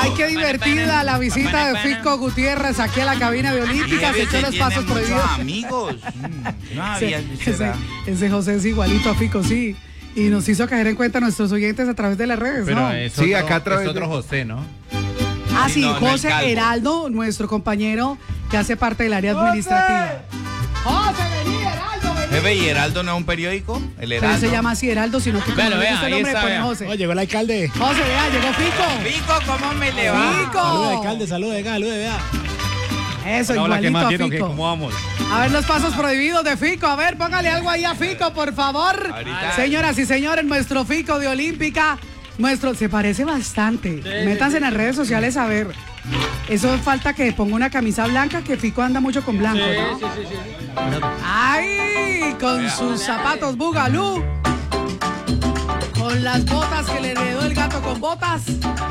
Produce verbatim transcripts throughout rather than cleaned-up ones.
Ay, qué divertida la visita de Fico Gutiérrez aquí a la cabina de Olímpica. Se echó los pasos prohibidos. Amigos. No había ese, ese José es igualito a Fico, sí. Y nos hizo caer en cuenta a nuestros oyentes a través de las redes, Pero ¿no? es Sí, otro, acá a través es otro de- José, ¿no? Ah, sí, Sí, no, no es José calvo. Heraldo, nuestro compañero que hace parte del área administrativa. ¡José, vení, Heraldo, vení! Jefe, ¿y Heraldo no es un periódico? El Pero Heraldo. se llama así Heraldo, sino que como Bueno, no le vea, gusta el ahí nombre, está, pone vea. José. Oh, llegó el alcalde. José, vea, llegó Fico. Fico, ¿cómo me le va? Fico. Salude, alcalde, salude, venga, salude, vea. Eso, Hola, hola, ¿qué igualito más a vieron? ¿Qué? Fico. ¿Cómo vamos? A ver los pasos prohibidos de Fico. A ver, póngale algo ahí a Fico, por favor. Ahorita. Señoras y señores, nuestro Fico de Olímpica. Nuestro, se parece bastante. Métanse en las redes sociales a ver. Eso falta que ponga una camisa blanca, que Fico anda mucho con blanco, ¿no? ¡Ay! Con sus zapatos Bugalú. Con las botas que le heredó el gato con botas.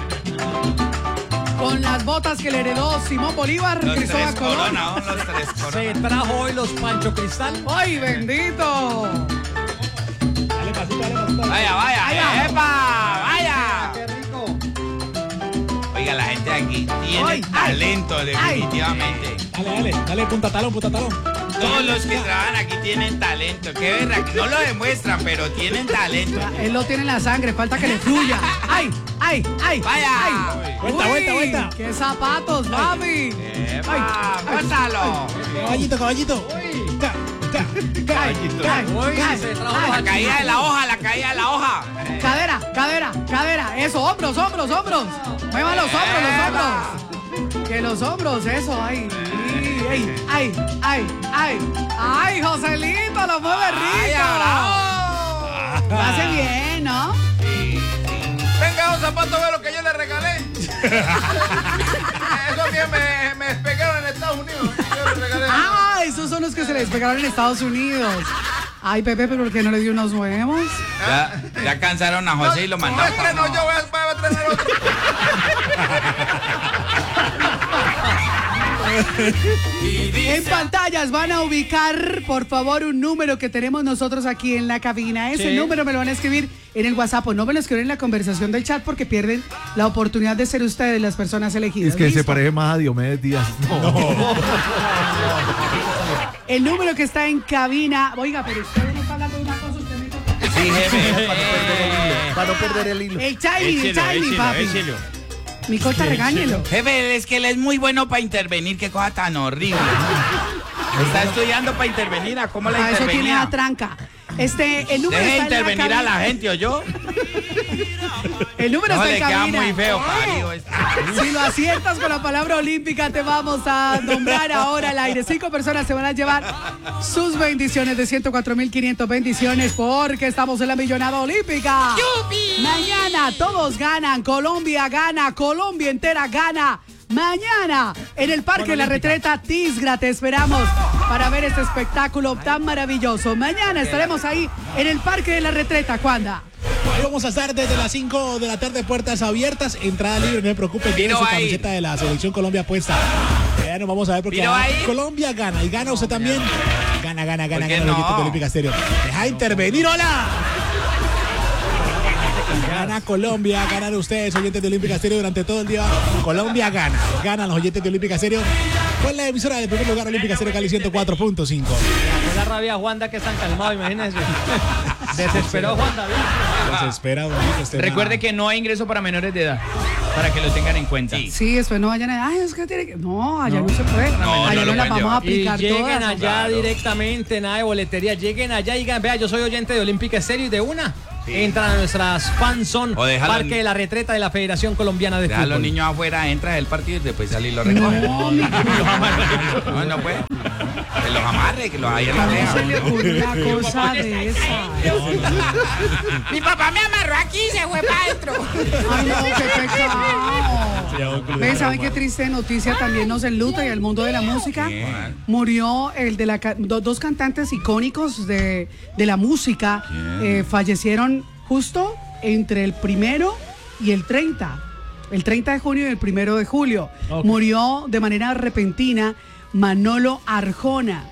Con las botas que le heredó Simón Bolívar, Los tres Cristóbal Colón. corona, ¿no? Los tres corona. Se trajo hoy los Pancho Cristal. ¡Ay, bendito! Dale pasito, dale pasito. Vaya, vaya, Vaya. ¡epa! ¡Vaya! ¡Qué rico! Oiga, la gente aquí tiene Ay, ay, talento, definitivamente. Dale, dale, dale, punta talón, punta talón. Todos los que trabajan aquí tienen talento. Qué verra, no lo demuestran, pero tienen talento. Él lo tiene en la sangre, falta que le fluya. ¡Ay, ay, ay! Vaya. ¡Ay! Vuelta, Uy, vuelta, vuelta. ¡Qué zapatos, papi! ¡Epa! ¡Bótalo! Caballito, caballito. Ca, ca, ca. ¡Ay, ay, Hoy ay, se trajo ay! La caída de la hoja, la caída de la hoja. Cadera, cadera, cadera. Eso, hombros, hombros, hombros. Muevan los hombros, los hombros. Que los hombros, eso, ay. Ay, ay, ay, ay. Ay, Joselito, lo mueve ¡Ay, rico. bravo! Lo hace bien, ¿no? Venga, un zapato, ve lo que yo le regalé. Eso bien me, me despegaron en Estados Unidos. Yo le regalé. Ah, esos son los que se les pegaron en Estados Unidos. Ay, Pepe, pero ¿por qué no le dio unos nuevos? Ya, ya cansaron a José y lo mandaron. Es que no, yo voy a, voy a tener otro. En pantallas van a ubicar, por favor, un número que tenemos nosotros aquí en la cabina. Ese Sí. número me lo van a escribir en el WhatsApp o no me lo escriben en la conversación del chat porque pierden la oportunidad de ser ustedes las personas elegidas. Es que se ¿Listo? parece más a Diomedes Díaz. No. El número que está en cabina. Oiga, pero usted no está hablando de una cosa, usted me toca. Sí, jefe. Para no perder el hilo. El timing, el timing, papi. Mi corta, regáñelo. Jefe, es que él es muy bueno para intervenir. Qué cosa tan horrible. Está estudiando para intervenir. ¿A cómo le Ah, eso tiene intervenía? a tranca. Este, el número Deje está en la intervenir a la cabina. gente, ¿o yo? El número No, está le en queda cabina. muy feo, parido. Si lo aciertas con la palabra olímpica, te vamos a nombrar ahora al aire. Cinco personas se van a llevar sus bendiciones de ciento cuatro mil quinientas bendiciones porque estamos en la millonada olímpica. Mañana todos ganan, Colombia gana, Colombia entera gana. Mañana en el Parque de la Retreta Tisgra te esperamos para ver este espectáculo tan maravilloso. Mañana estaremos ahí en el Parque de la Retreta, ¿cuándo? Ahí vamos a estar desde las cinco de la tarde, puertas abiertas, entrada libre, no se preocupe, tiene Miro su ahí. camiseta de la selección Colombia puesta. Ya nos vamos a ver porque Miro ahí. Colombia gana y gana usted también. Gana, gana, gana, ¿Por qué gana los no? oyentes de Olímpica Estéreo. Deja intervenir, hola. Gana Colombia, ganan ustedes, oyentes de Olímpica Estéreo, durante todo el día. Colombia gana, ganan los oyentes de Olímpica Estéreo. Fue la emisora del primer lugar, Olímpica Estéreo Cali ciento cuatro punto cinco. Con la rabia a Juanda que es tan calmado, imagínense. Desesperó Juan David. Desespera, bonito este Recuerde man. que no hay ingreso para menores de edad, para que lo tengan en cuenta. Sí. Sí, después no vayan a... Ay, es que tiene que... No, allá no, se puede. No, allá no no, lo las pueden vamos a llevar. Y aplicar lleguen todas. allá claro. directamente, nada de boletería. Lleguen allá y digan, vea, yo soy oyente de Olímpica Estéreo y de una. Entran a nuestras fanzone, O déjalo- Parque de la Retreta de la Federación Colombiana de Deja a los Fútbol. niños afuera, entra del partido y después salir y lo recoge. No, mi No, no puede. Que los amarre, que los haya en la ¿cómo se le reja. ocurre una cosa de esa? Mi papá me amarró aquí y se fue para adentro. Ay, no, qué pecado. ¿Ven? ¿Saben qué triste noticia también nos enluta y al mundo de la música? ¿Quién? Murió el de la, ca- do- dos cantantes icónicos de, de la música. ¿Quién? Eh, fallecieron justo entre el primero y el treinta. El treinta de junio y el primero de julio. Ok. Murió de manera repentina Manolo Arjona.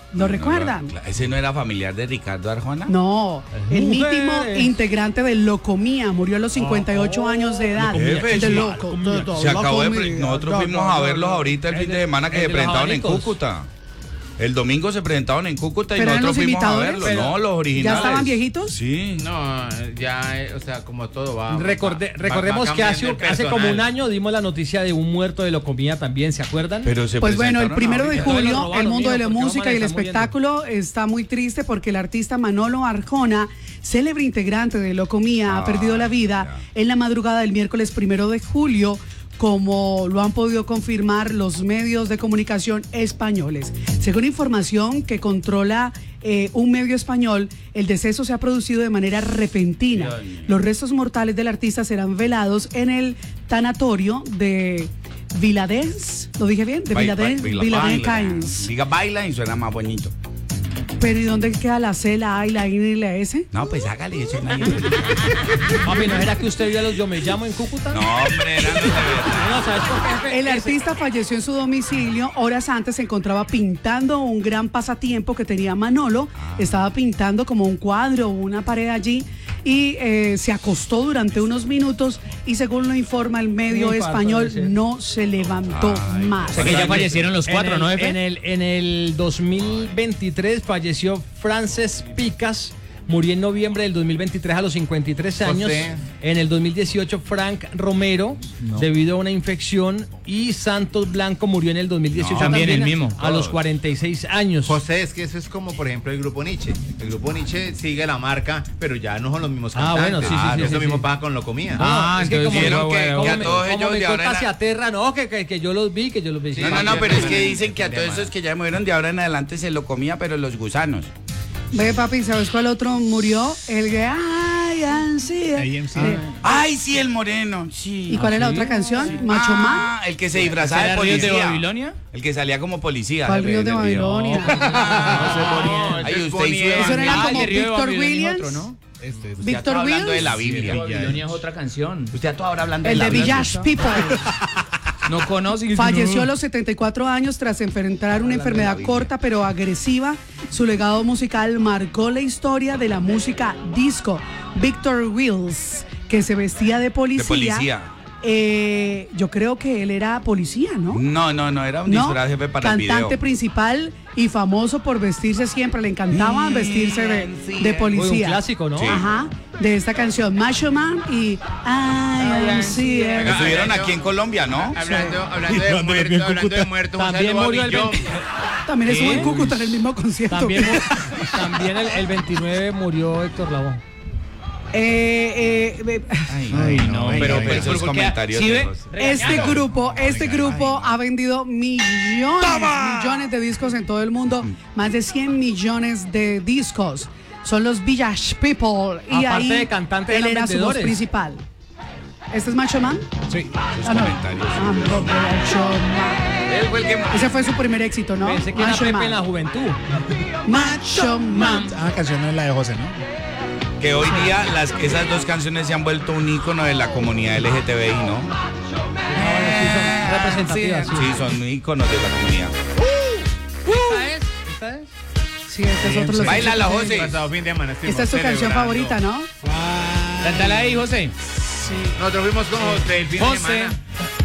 ¿Lo recuerdan? No, ¿ese no era familiar de Ricardo Arjona? No, el Mujeres. mítico integrante de Locomía murió a los cincuenta y ocho años de edad. Jefe, De sí. loco, de- de- Se acabó de... pre- Locomía. Nosotros No, fuimos no, a no, verlos no. ahorita el El fin de de- semana que el se de los presentaron en abanicos. Cúcuta. El domingo se presentaron en Cúcuta y ¿Pero eran nosotros los fuimos a imitadores? verlos. Pero- No, los originales. ¿Ya estaban viejitos? Sí. No, ya, eh, o sea, como todo va. Recorde- va- recordemos va que hace, cambiando el hace como un personal. año dimos la noticia de un muerto de Locomía también, ¿se acuerdan? Pero se Pues bueno, el presentaron primero de ahorita. Entonces lo julio, robaron, el mundo de la mijo, porque música Omar y el está muriendo. espectáculo está muy triste porque el artista Manolo Arjona, célebre integrante de Locomía, ha perdido la vida en la madrugada del miércoles primero de julio, como lo han podido confirmar los medios de comunicación españoles. Según información que controla eh, un medio español, el deceso se ha producido de manera repentina. Los restos mortales del artista serán velados en el tanatorio de Viladens, ¿lo dije bien? De Baila- Viladens, baila- Viladens. baila. Diga baila y suena más bonito. Pero ¿y dónde queda la C, la A y la I y la S? No, pues hágale eso. No, Papi, ¿no era que usted vio a los Yo Me Llamo en Cúcuta? no, hombre, eran los de verdad. No, ¿sabes por qué, jefe? El Ese- artista falleció en su domicilio. Horas antes se encontraba pintando un gran pasatiempo que tenía Manolo. Estaba pintando como un cuadro o una pared allí y eh, se acostó durante unos minutos y según lo informa el medio Un infarto, español, debe ser. no se levantó más. O sea que ya fallecieron los cuatro, en ¿no, el, jefe? En el, en el dos mil veintitrés falleció Frances Picas. Murió en noviembre del dos mil veintitrés a los cincuenta y tres años. José. En el dos mil dieciocho, Frank Romero, debido a una infección. Y Santos Blanco murió en el dos mil dieciocho No, también el mismo. a los cuarenta y seis años. José, es que eso es como, por ejemplo, el grupo Nietzsche. El grupo Nietzsche sigue la marca, pero ya no son los mismos Ah, cantantes. bueno, sí, sí, sí, Eso sí, mismo sí. pasa con Locomía. Ah, es que entonces como, vieron me- que- como que a me- todos como ellos me de ahora toca en se la- aterra, no, que, que, que yo los vi, que yo los vi. No, no, no, pero es que dicen que a todos esos que ya murieron de ahora en adelante se lo comía, pero los gusanos. Ve, papi, ¿sabes cuál otro murió? El que... Ay, ansí, A M C. eh, Ay, sí, el moreno, sí. ¿Y cuál es la otra canción? Macho Man. Ah, el que se disfrazaba de ¿Será Ríos de policía. Babilonia? El que salía como policía. ¿Cuál jefe, Ríos de en el río. Babilonia? Ah, ese Ay, es usted Bonnie hizo M. Eso era Ah, el como de Río de Víctor Babilonia es Williams. otro, ¿no? Este, Usted está Víctor hablando de Williams. la Biblia. Babilonia es otra canción. Usted está ahora hablando El de de la Biblia. Village People. No conoce. Falleció a los setenta y cuatro años tras enfrentar una enfermedad corta pero agresiva. Su legado musical marcó la historia de la música disco. Victor Wills, que se vestía de policía. De policía. Eh, yo creo que él era policía, ¿no? No, no, no, era un ¿No? disfraz, jefe, para el Cantante video. principal y famoso por vestirse siempre. Le encantaba Mm, vestirse de, sí, de eh. policía. Uy, un clásico, ¿no? Sí. Ajá. De esta canción, Macho Man y I Am Here. Estuvieron Hablando- aquí en Colombia, ¿no? Hablando, hablando Y de cuando lo vi en muertos, hablando Cúcuta. de muertos, un También saludo a murió el Billón. veinte También estuvo en ¿Eh? Cúcuta en el mismo concierto. También, mu- también el, el veintinueve murió Héctor Lavoe. Eh, eh, eh, Ay, no, ay, pero- ay, pero- esos ¿por qué? comentarios ¿Sí de ve? José. Este grupo, este grupo ha vendido millones, millones de discos en todo el mundo, más de cien millones de discos. Son los Village People y Aparte ahí de cantantes, él eran era su voz vendedores. principal. ¿Este es Macho Man? Sí. Ah, no. comentarios. Ah, no, Macho Man. Él fue el que... Ese fue su primer éxito, ¿no? Pensé que era Macho Pepe Man. en la juventud. Macho Man. Ah, canción no es la de José, ¿no? Que hoy día las, esas dos canciones se han vuelto un ícono de la comunidad L G T B I, ¿no? Representativas, sí. Sí, son íconos de la comunidad. ¿Esta es? ¿Esta es? Sí, este es otro. los Bailala, éxitos. José. Pasado fin de semana Esta es tu estuvimos canción celebrando. favorita, ¿no? Cántala ahí, José. Nosotros fuimos con José el fin de José. semana.